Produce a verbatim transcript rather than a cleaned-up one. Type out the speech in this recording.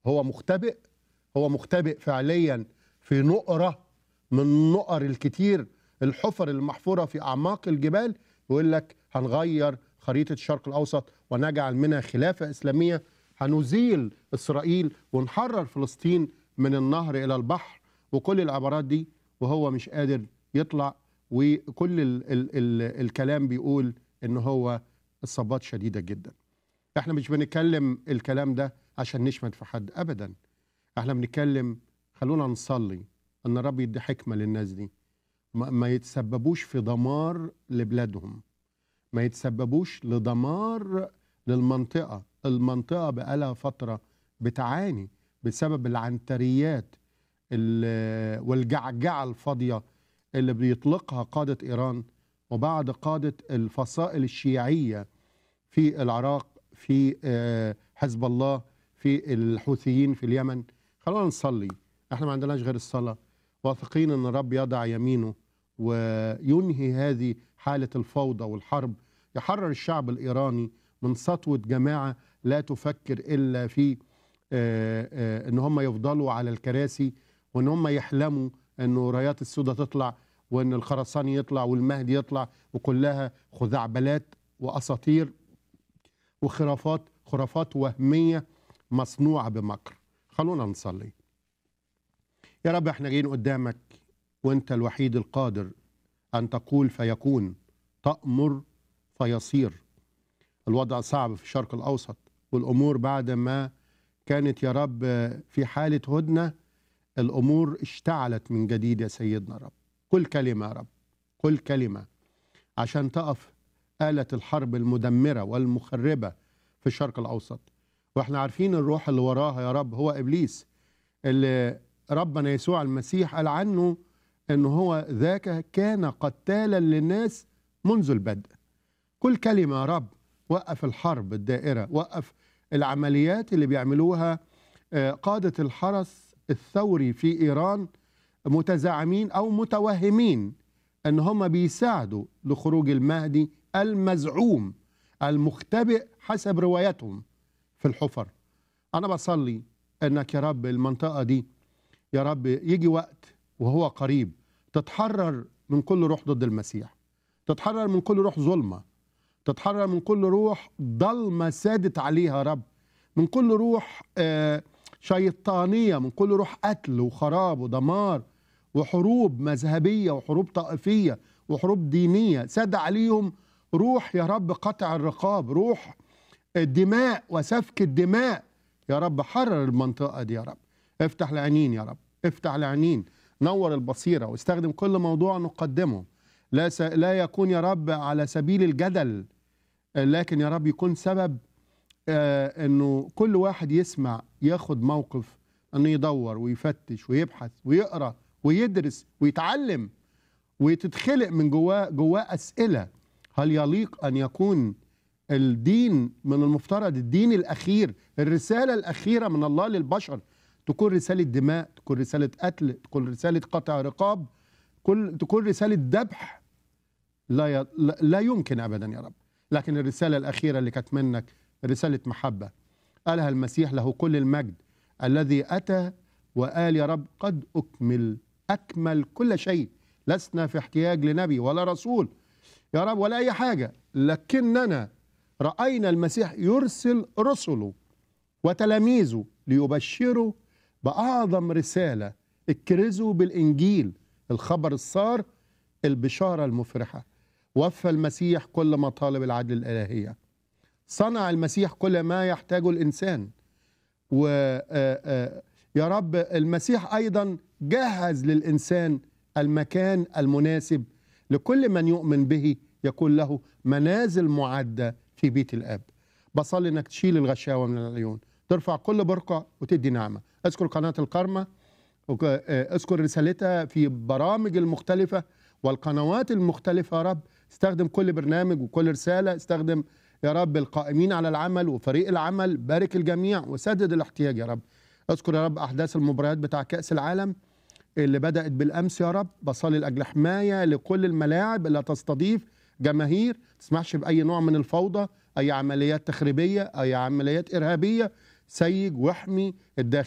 هو مختبئ، هو مختبئ فعليا في نقرة من النقر الكتير، الحفر المحفورة في أعماق الجبال. يقول لك هنغير خريطة الشرق الأوسط ونجعل منها خلافة إسلامية، هنزيل إسرائيل ونحرر فلسطين من النهر إلى البحر، وكل العبارات دي وهو مش قادر يطلع، وكل ال ال ال الكلام بيقول إن هو الصبات شديدة جدا. احنا مش بنتكلم الكلام ده عشان نشمت في حد أبدا، احنا بنتكلم خلونا نصلي ان الرب يدي حكمة للناس دي، ما يتسببوش في دمار لبلادهم، ما يتسببوش لدمار للمنطقة. المنطقة بقالها فترة بتعاني بسبب العنتريات والجعجعة الفاضية اللي بيطلقها قادة إيران وبعد قادة الفصائل الشيعية في العراق، في حزب الله، في الحوثيين في اليمن. خلونا نصلي، احنا ما عندناش غير الصلاة، واثقين ان الرب يضع يمينه وينهي هذه حالة الفوضى والحرب، يحرر الشعب الإيراني من سطوة جماعة لا تفكر إلا في آآ آآ ان هم يفضلوا على الكراسي، وان هم يحلموا انه رايات السودة تطلع وان الخرساني يطلع والمهدي يطلع، وكلها خزعبلات وأساطير وخرافات خرافات وهمية مصنوعة بمكر. خلونا نصلي. يا رب احنا جايين قدامك وانت الوحيد القادر ان تقول فيكون، تأمر فيصير. الوضع صعب في الشرق الأوسط، والأمور بعد ما كانت يا رب في حالة هدنة الأمور اشتعلت من جديد. يا سيدنا رب كل كلمة يا رب، كل كلمة عشان تقف آلة الحرب المدمرة والمخربة في الشرق الأوسط. واحنا عارفين الروح اللي وراها يا رب هو إبليس، اللي ربنا يسوع المسيح قال عنه انه هو ذاك كان قتالا للناس منذ البدء. كل كلمة يا رب وقف الحرب الدائرة، وقف العمليات اللي بيعملوها قادة الحرس الثوري في إيران، متزعمين أو متوهمين ان هم بيساعدوا لخروج المهدي المزعوم المختبئ حسب روايتهم في الحفر. أنا بصلي أنك يا رب المنطقة دي يا رب يجي وقت وهو قريب تتحرر من كل روح ضد المسيح، تتحرر من كل روح ظلمة، تتحرر من كل روح ضلمة سادت عليها يا رب، من كل روح آه شيطانية، من كل روح قتل وخراب ودمار وحروب مذهبية وحروب طائفية وحروب دينية ساد عليهم روح يا رب قطع الرقاب، روح الدماء وسفك الدماء. يا رب حرر المنطقة دي يا رب، افتح العينين يا رب، افتح العينين، نور البصيرة، واستخدم كل موضوع نقدمه لا س... لا يكون يا رب على سبيل الجدل، لكن يا رب يكون سبب آه انه كل واحد يسمع ياخد موقف، انه يدور ويفتش ويبحث ويقرأ ويدرس ويتعلم، وتتخلق من جواه جواه أسئلة. هل يليق أن يكون الدين من المفترض الدين الأخير، الرسالة الأخيرة من الله للبشر تكون رسالة دماء، تكون رسالة قتل، تكون رسالة قطع رقاب، كل تكون رسالة ذبح؟ لا ي... لا يمكن أبدا يا رب. لكن الرسالة الأخيرة اللي كانت منك رسالة محبة، قالها المسيح له كل المجد، الذي أتى وقال يا رب قد أكمل، أكمل كل شيء، لسنا في احتياج لنبي ولا رسول يا رب ولا أي حاجة، لكننا رأينا المسيح يرسل رسله وتلاميذه ليبشروا بأعظم رسالة، اكرزوا بالإنجيل، الخبر السار، البشارة المفرحة. وفى المسيح كل مطالب العدل الإلهية، صنع المسيح كل ما يحتاجه الإنسان، و يا رب المسيح أيضا جهز للإنسان المكان المناسب لكل من يؤمن به، يكون له منازل معدة في بيت الآب. بصلي انك تشيل الغشاوة من العيون، ترفع كل برقع وتدي نعمة. اذكر قناة الكرمة، اذكر رسالتها في برامج المختلفة والقنوات المختلفة يا رب، استخدم كل برنامج وكل رسالة، استخدم يا رب القائمين على العمل وفريق العمل، بارك الجميع وسدد الاحتياج يا رب. اذكر يا رب احداث المباريات بتاع كأس العالم اللي بدأت بالأمس يا رب، بصلي لأجل حماية لكل الملاعب اللي تستضيف جماهير، تسمحش بأي نوع من الفوضى، أي عمليات تخريبية، أي عمليات إرهابية، سيج واحمي الداخل